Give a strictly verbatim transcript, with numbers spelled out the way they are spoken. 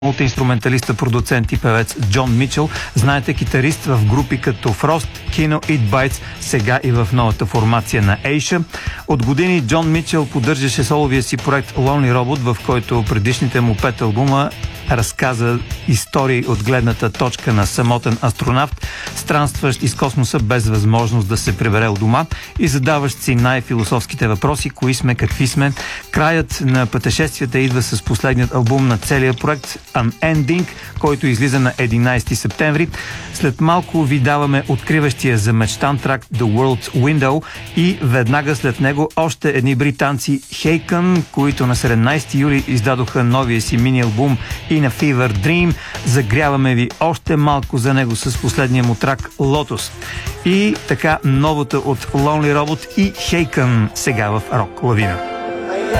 мултиинструменталиста, продуцент и певец Джон Мичел. Знаете, китарист в групи като Frost, Kino, It Bites, сега и в новата формация на Asia. От години Джон Мичел поддържаше соловия си проект Lonely Robot, в който предишните му пет албума разказа истории от гледната точка на самотен астронавт, странстващ из космоса без възможност да се прибере у дома и задаващ си най-философските въпроси: кои сме, какви сме. Краят на пътешествията идва с последният албум на целия проект Unending, който излиза на единайсети септември. След малко ви даваме откриващия за мечтан трак The World's Window и веднага след него още едни британци Haken, които на седемнайсети юли издадоха новия си мини-албум In a Fever Dream. Загряваме ви още малко за него с последния му трак Lotus. И така новото от Lonely Robot и Haken сега в Рок Лавина.